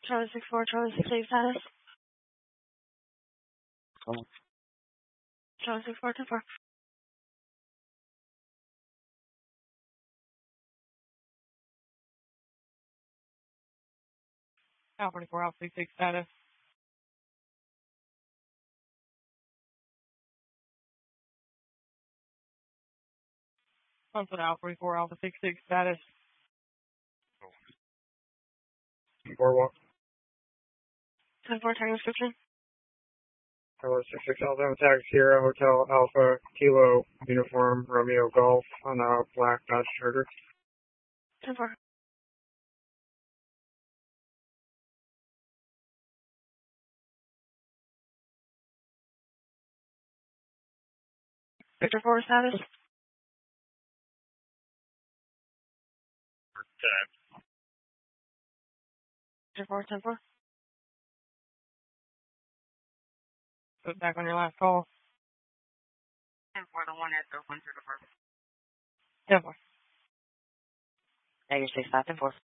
Charlie 6-4, Charlie 6-8 status. Charlie 6-4, 10-4. Al 44, Alpha 6 status. Sunset Al 44, Alpha 6 status. 4 walk. 10-4, tagging description. Tower 66 Alabama Tag Sierra Hotel Alpha Kilo Uniform Romeo Golf on a black Dodge Charger. 10-4. Victor 4 status. 4, 10-4. Put back on your last call. 10-4, the one at the 1 to the first. 10-4. Tiger 6-5, 10-4.